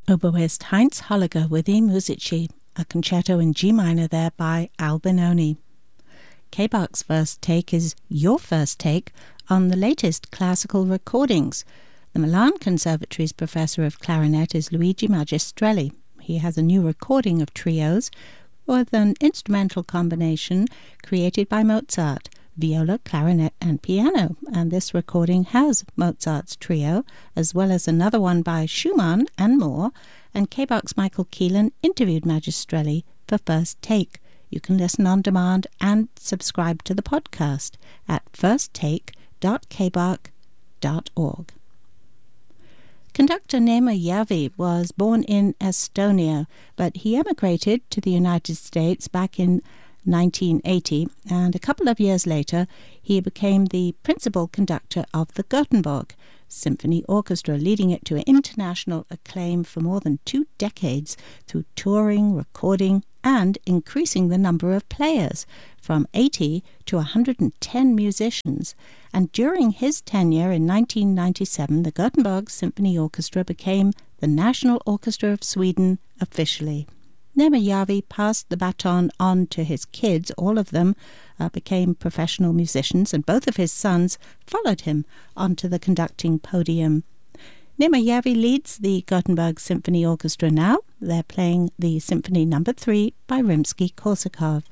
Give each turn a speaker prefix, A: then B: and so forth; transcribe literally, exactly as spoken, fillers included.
A: Oboist Heinz Holliger with I Musici, a concerto in G minor there by Al Benoni. K-Bach's first take is your first take on the latest classical recordings. The Milan Conservatory's professor of clarinet is Luigi Magistrelli. He has a new recording of trios with an instrumental combination created by Mozart, viola, clarinet and piano, and this recording has Mozart's trio as well as another one by Schumann and more, and K-Bach's Michael Keelan interviewed Magistrelli for First Take. You can listen on demand and subscribe to the podcast at first take dot k bach dot org. Conductor Neeme Järvi was born in Estonia, but he emigrated to the United States back in nineteen eighty, and a couple of years later he became the principal conductor of the Gothenburg Symphony Orchestra, leading it to international acclaim for more than two decades through touring, recording, and increasing the number of players from eighty to one hundred ten musicians. And during his tenure in nineteen ninety-seven, the Gothenburg Symphony Orchestra became the National Orchestra of Sweden officially. Neeme Järvi passed the baton on to his kids. All of them uh, became professional musicians, and both of his sons followed him onto the conducting podium. Neeme Järvi leads the Gothenburg Symphony Orchestra now. They're playing the Symphony Number Three by Rimsky-Korsakov.